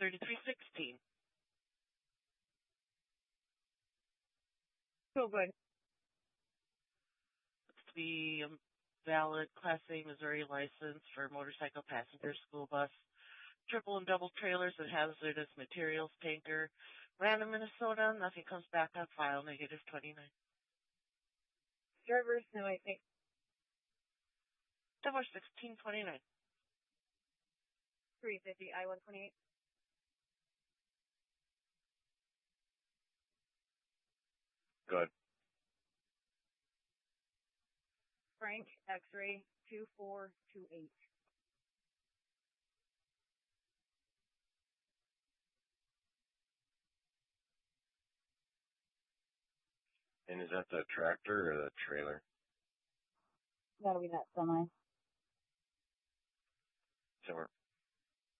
3316. So good. It's the valid Class A Missouri license for motorcycle passenger school bus, triple and double trailers and hazardous materials tanker. Random, Minnesota. Nothing comes back on file. -29. Driver's no, I think. Divorce 1629. 350 I-128. Good. Frank X-ray 2428. And is that the tractor or the trailer? That'll be that semi. So we're